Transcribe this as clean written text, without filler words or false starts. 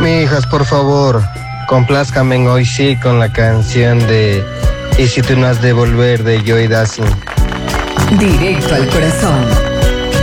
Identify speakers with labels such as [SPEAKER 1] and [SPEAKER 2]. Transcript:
[SPEAKER 1] Mijas, por favor, complázcame hoy sí con la canción de Y si tú no has de volver de Joy Dazzing.
[SPEAKER 2] Directo al corazón.